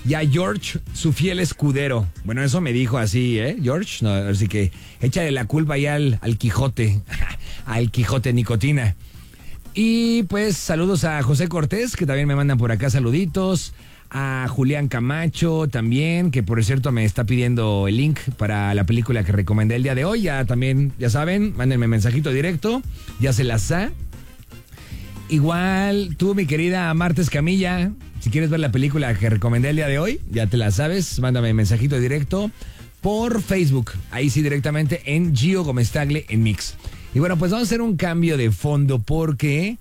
y a George, su fiel escudero. Bueno, eso me dijo así, George. No, así que échale la culpa ya al Quijote, al Quijote Nicotina. Y pues saludos a José Cortés, que también me mandan por acá saluditos. A Julián Camacho también, que por cierto me está pidiendo el link para la película que recomendé el día de hoy. Ya también, ya saben, mándenme mensajito directo, ya se las da. Igual tú, mi querida Marta Escamilla, si quieres ver la película que recomendé el día de hoy, ya te la sabes, mándame mensajito directo por Facebook, ahí sí directamente en Gio Gómez Tagle en Mix. Y bueno, pues vamos a hacer un cambio de fondo porque...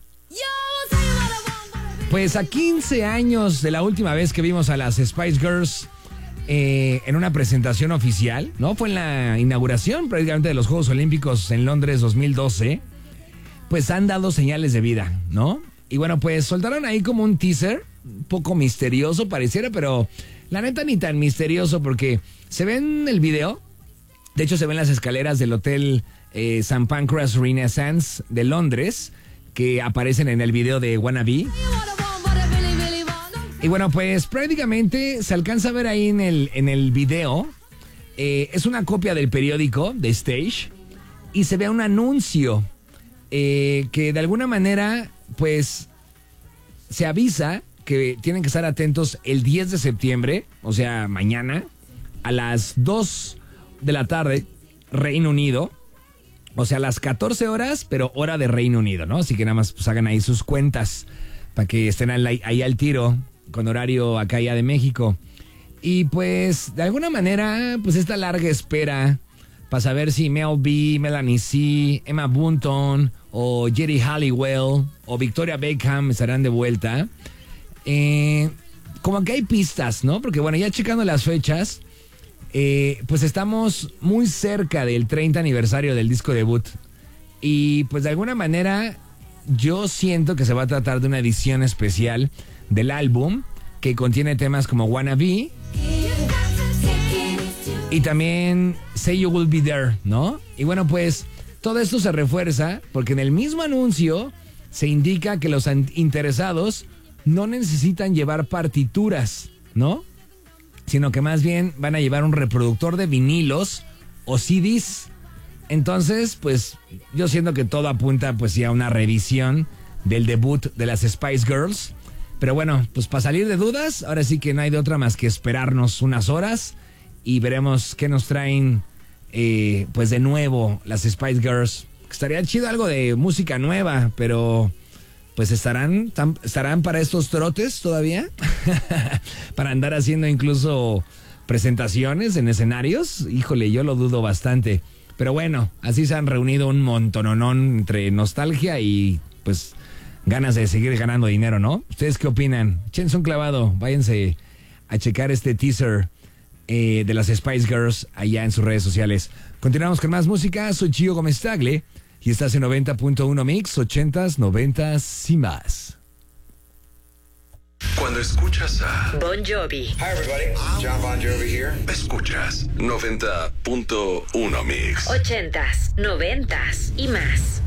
Pues a 15 años de la última vez que vimos a las Spice Girls en una presentación oficial, ¿no? Fue en la inauguración prácticamente de los Juegos Olímpicos en Londres 2012, pues han dado señales de vida, ¿no? Y bueno, pues soltaron ahí como un teaser, un poco misterioso pareciera, pero la neta ni tan misterioso porque se ve en el video, de hecho se ven las escaleras del hotel St. Pancras Renaissance de Londres, que aparecen en el video de Wannabe. Y bueno, pues prácticamente se alcanza a ver ahí en el video, es una copia del periódico de Stage y se ve un anuncio que de alguna manera pues se avisa que tienen que estar atentos el 10 de septiembre, o sea, mañana, a las 2 de la tarde, Reino Unido, o sea, a las 14 horas, pero hora de Reino Unido, ¿no? Así que nada más pues hagan ahí sus cuentas para que estén ahí al tiro con horario acá ya de México. Y pues, de alguna manera, pues esta larga espera para saber si Mel B, Melanie C, Emma Bunton o Jerry Halliwell o Victoria Beckham estarán de vuelta. Como que hay pistas, ¿no? Porque bueno, ya checando las fechas, pues estamos muy cerca del 30 aniversario del disco debut. Y pues de alguna manera yo siento que se va a tratar de una edición especial del álbum que contiene temas como Wannabe y también Say You Will Be There, ¿no? Y bueno, pues todo esto se refuerza porque en el mismo anuncio se indica que los interesados no necesitan llevar partituras, ¿no? Sino que más bien van a llevar un reproductor de vinilos o CDs. Entonces, pues yo siento que todo apunta pues ya a una revisión del debut de las Spice Girls. Pero bueno, pues para salir de dudas, ahora sí que no hay de otra más que esperarnos unas horas y veremos qué nos traen pues de nuevo las Spice Girls. Estaría chido algo de música nueva, pero pues estarán para estos trotes todavía, para andar haciendo incluso presentaciones en escenarios. Híjole, yo lo dudo bastante. Pero bueno, así se han reunido un montononón entre nostalgia y pues ganas de seguir ganando dinero, ¿no? ¿Ustedes qué opinan? Échense un clavado, váyanse a checar este teaser de las Spice Girls allá en sus redes sociales. Continuamos con más música, soy Gio Gómez Tagle y estás en 90.1 Mix, 80s, 90s y más. Cuando escuchas a Bon Jovi. Hi everybody, John Bon Jovi here. Escuchas 90.1 Mix. 80s, 90s y más.